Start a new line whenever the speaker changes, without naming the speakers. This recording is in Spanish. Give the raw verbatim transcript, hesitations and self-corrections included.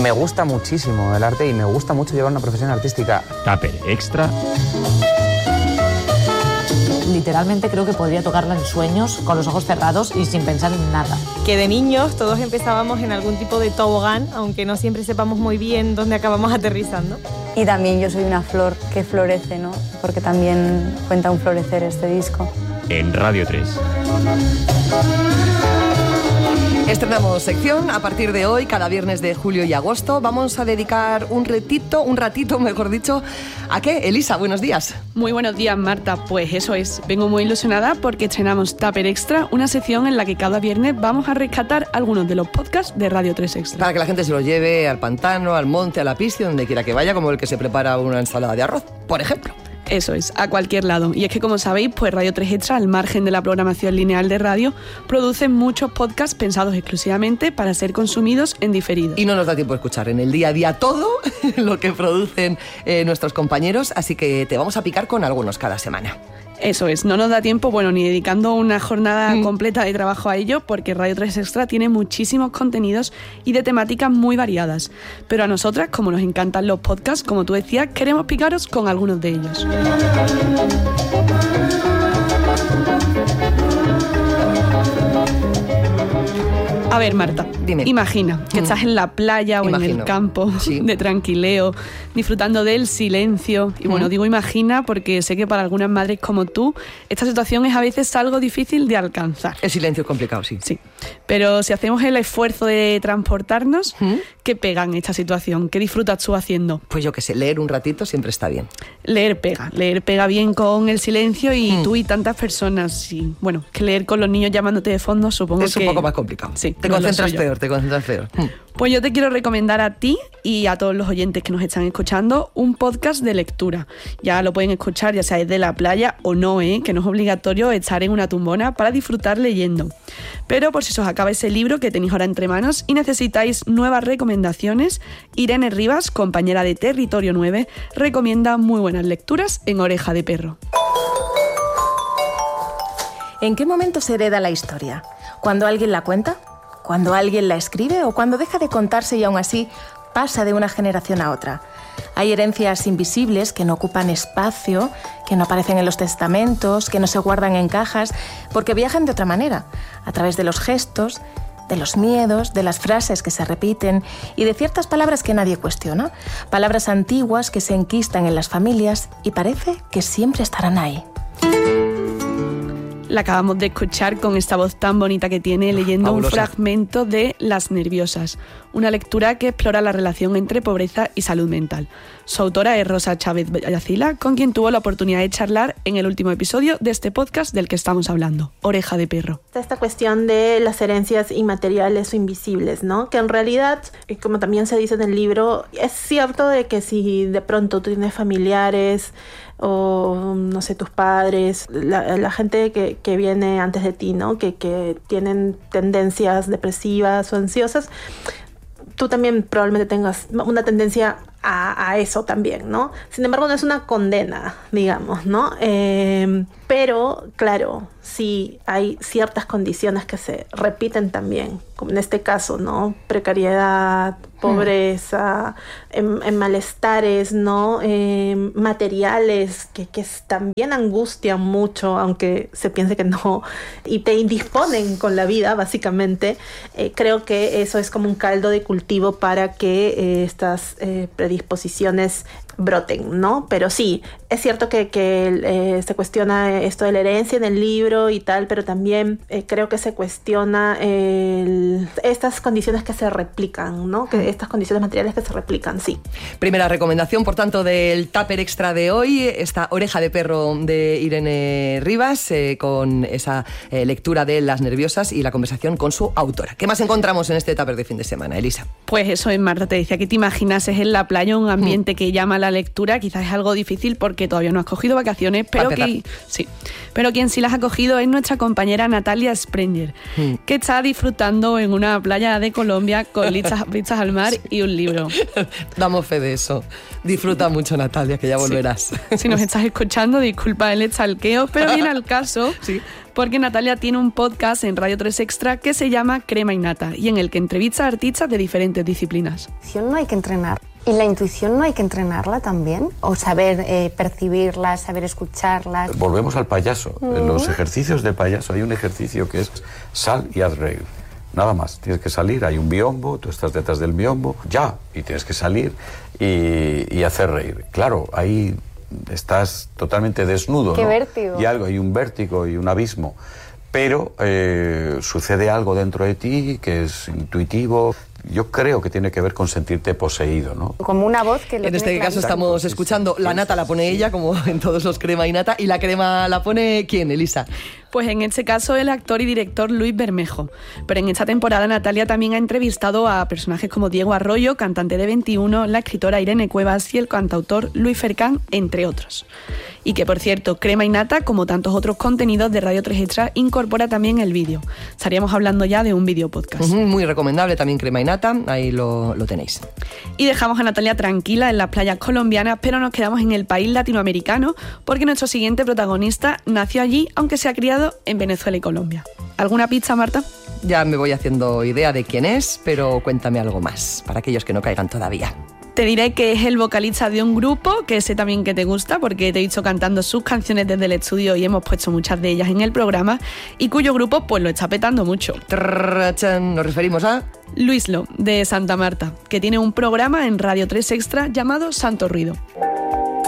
me gusta muchísimo el arte y me gusta mucho llevar una profesión artística.
Tupper Extra.
Literalmente creo que podría tocarla en sueños, con los ojos cerrados y sin pensar en nada.
Que de niños todos empezábamos en algún tipo de tobogán, aunque no siempre sepamos muy bien dónde acabamos aterrizando.
Y también yo soy una flor que florece, ¿no? Porque también cuenta un florecer este disco.
En Radio tres.
Estrenamos sección a partir de hoy, cada viernes de julio y agosto. Vamos a dedicar un ratito, un ratito, mejor dicho, ¿a qué? Elisa, buenos días.
Muy buenos días, Marta. Pues eso es, vengo muy ilusionada porque estrenamos Tupper Extra, una sección en la que cada viernes vamos a rescatar algunos de los podcasts de Radio tres Extra.
Para que la gente se los lleve al pantano, al monte, a la piscina, donde quiera que vaya, como el que se prepara una ensalada de arroz, por ejemplo.
Eso es, a cualquier lado. Y es que, como sabéis, pues Radio tres Extra, al margen de la programación lineal de radio, produce muchos podcasts pensados exclusivamente para ser consumidos en diferido.
Y no nos da tiempo de escuchar en el día a día todo lo que producen eh, nuestros compañeros, así que te vamos a picar con algunos cada semana.
Eso es, no nos da tiempo, bueno, ni dedicando una jornada mm. completa de trabajo a ello, porque Radio tres Extra tiene muchísimos contenidos y de temáticas muy variadas. Pero a nosotras, como nos encantan los podcasts, como tú decías, queremos picaros con algunos de ellos. A ver, Marta,
dime.
Imagina que mm. estás en la playa o
Imagino.
en el campo, sí. de tranquileo, disfrutando del silencio. Y bueno, mm. digo imagina porque sé que para algunas madres como tú, esta situación es a veces algo difícil de alcanzar.
El silencio es complicado, sí.
Sí, pero si hacemos el esfuerzo de transportarnos, ¿Mm? ¿qué pega en esta situación? ¿Qué disfrutas tú haciendo?
Pues yo qué sé, leer un ratito siempre está bien.
Leer pega, leer pega bien con el silencio y
Mm.
tú y tantas personas. Y bueno, que leer con los niños llamándote de fondo supongo
es
que...
Es un poco más complicado.
Sí.
Te concentras peor, te concentras peor.
Pues yo te quiero recomendar a ti y a todos los oyentes que nos están escuchando un podcast de lectura. Ya lo pueden escuchar, ya sea desde la playa o no, ¿eh? Que no es obligatorio estar en una tumbona para disfrutar leyendo. Pero por si se os acaba ese libro que tenéis ahora entre manos y necesitáis nuevas recomendaciones, Irene Rivas, compañera de Territorio nueve, recomienda muy buenas lecturas en Oreja de Perro.
¿En qué momento se hereda la historia? ¿Cuando alguien la cuenta? ¿Cuando alguien la escribe? ¿O cuando deja de contarse y aún así pasa de una generación a otra? Hay herencias invisibles que no ocupan espacio, que no aparecen en los testamentos, que no se guardan en cajas, porque viajan de otra manera, a través de los gestos, de los miedos, de las frases que se repiten y de ciertas palabras que nadie cuestiona, palabras antiguas que se enquistan en las familias y parece que siempre estarán ahí.
La acabamos de escuchar con esta voz tan bonita que tiene leyendo
Fabulosa.
Un fragmento de Las nerviosas, una lectura que explora la relación entre pobreza y salud mental. Su autora es Rosa Chávez Vallacila, con quien tuvo la oportunidad de charlar en el último episodio de este podcast del que estamos hablando, Oreja de Perro.
Esta cuestión de las herencias inmateriales o invisibles, ¿no? Que en realidad, como también se dice en el libro, es cierto de que si de pronto tú tienes familiares o, no sé, tus padres, la, la gente que, que viene antes de ti, ¿no? Que, que tienen tendencias depresivas o ansiosas, tú también probablemente tengas una tendencia a, a eso también, ¿no? Sin embargo, no es una condena, digamos, ¿no? Eh, pero, claro, sí hay ciertas condiciones que se repiten también, como en este caso, ¿no? Precariedad, pobreza, mm. en, en malestares, ¿no? Eh, materiales que, que también angustian mucho, aunque se piense que no, y te indisponen con la vida, básicamente. Eh, creo que eso es como un caldo de cultivo para que eh, estas eh, predisposiciones broten, ¿no? Pero sí, es cierto que, que eh, se cuestiona esto de la herencia en el libro y tal, pero también eh, creo que se cuestiona el, estas condiciones que se replican, ¿no? Que estas condiciones materiales que se replican, sí.
Primera recomendación, por tanto, del Tupper Extra de hoy, esta Oreja de Perro de Irene Rivas, eh, con esa eh, lectura de Las nerviosas y la conversación con su autora. ¿Qué más encontramos en este Tupper de fin de semana, Elisa?
Pues eso, en Marta te decía que te imaginases en la playa un ambiente mm. que llama la la lectura quizás es algo difícil porque todavía no has cogido vacaciones, pero, que, sí, pero quien sí las ha cogido es nuestra compañera Natalia Sprenger, mm. que está disfrutando en una playa de Colombia con vistas, vistas al mar y un libro.
Damos fe de eso. Disfruta mucho, Natalia, que ya volverás.
Sí. Si nos estás escuchando, disculpa el stalkeo, pero viene al caso, sí. porque Natalia tiene un podcast en Radio tres Extra que se llama Crema y Nata y en el que entrevista a artistas de diferentes disciplinas.
No hay que entrenar. ¿Y la intuición no hay que entrenarla también? ¿O saber eh, percibirla, saber escucharla?
Volvemos al payaso.
Uh-huh.
En los ejercicios de payaso hay un ejercicio que es sal y haz reír. Nada más, tienes que salir, hay un biombo, tú estás detrás del biombo, ya, y tienes que salir y, y hacer reír. Claro, ahí estás totalmente desnudo,
¡Qué
¿no?
vértigo!
Y algo, hay un vértigo y un abismo. Pero eh, sucede algo dentro de ti que es intuitivo. Yo creo que tiene que ver con sentirte poseído, ¿no?
Como una voz que lo
En este caso estamos escuchando, la nata la pone ella, como en todos los crema y nata, y la crema la pone ¿quién, Elisa?
Pues en este caso el actor y director Luis Bermejo. Pero en esta temporada Natalia también ha entrevistado a personajes como Diego Arroyo, cantante de veintiuno, la escritora Irene Cuevas y el cantautor Luis Fercán, entre otros. Y que, por cierto, Crema y Nata, como tantos otros contenidos de Radio tres Extra, incorpora también el vídeo. Estaríamos hablando ya de un vídeo podcast.
Uh-huh, muy recomendable también Crema y Nata, ahí lo, lo tenéis.
Y dejamos a Natalia tranquila en las playas colombianas, pero nos quedamos en el país latinoamericano porque nuestro siguiente protagonista nació allí, aunque se ha criado en Venezuela y Colombia. ¿Alguna pista, Marta?
Ya me voy haciendo idea de quién es, pero cuéntame algo más, para aquellos que no caigan todavía.
Te diré que es el vocalista de un grupo, que sé también que te gusta, porque te he visto cantando sus canciones desde el estudio y hemos puesto muchas de ellas en el programa, y cuyo grupo pues lo está petando mucho.
Nos referimos a...
Luislo, de Santa Marta, que tiene un programa en Radio tres Extra llamado Santo Ruido.